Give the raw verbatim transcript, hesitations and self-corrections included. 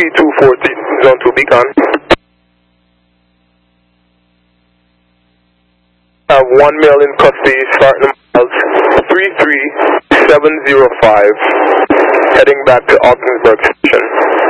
three two fourteen, zone two beacon. I have one male in custody, starting miles three three seven zero five, heading back to Ogdensburg Station.